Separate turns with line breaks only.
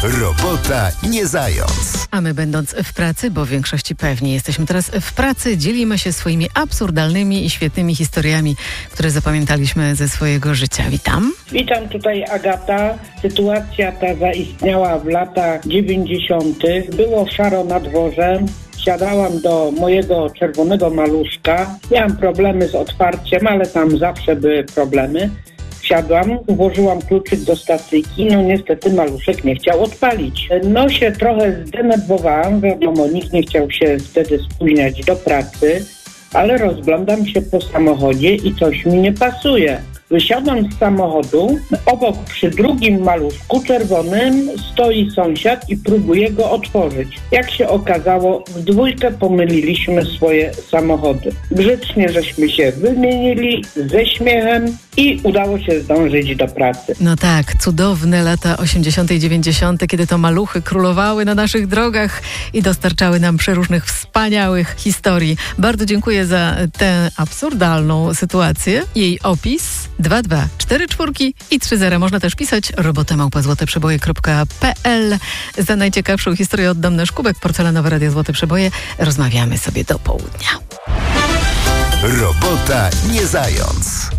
Robota nie zając.
A my, będąc w pracy, bo w większości pewnie jesteśmy teraz w pracy, dzielimy się swoimi absurdalnymi i świetnymi historiami, które zapamiętaliśmy ze swojego życia. Witam.
Witam, tutaj Agata. Sytuacja ta zaistniała w latach 90. Było szaro na dworze. Siadałam do mojego czerwonego maluszka. Miałam problemy z otwarciem, ale tam zawsze były problemy. Wsiadłam, włożyłam kluczyk do stacyjki, niestety maluszek nie chciał odpalić. Się trochę zdenerwowałam, wiadomo, nikt nie chciał się wtedy spóźniać do pracy, ale rozglądam się po samochodzie i coś mi nie pasuje. Wysiadam z samochodu, obok przy drugim maluszku czerwonym stoi sąsiad i próbuje go otworzyć. Jak się okazało, w dwójkę pomyliliśmy swoje samochody. Grzecznie żeśmy się wymienili ze śmiechem i udało się zdążyć do pracy.
No tak, cudowne lata 80. i 90., kiedy to maluchy królowały na naszych drogach i dostarczały nam przeróżnych wspaniałych historii. Bardzo dziękuję za tę absurdalną sytuację. Jej opis 2244 i 30. Można też pisać robota@złoteprzeboje.pl. Za najciekawszą historię oddam nasz kubek. Porcelanowe Radio Złote Przeboje. Rozmawiamy sobie do południa.
Robota nie zając.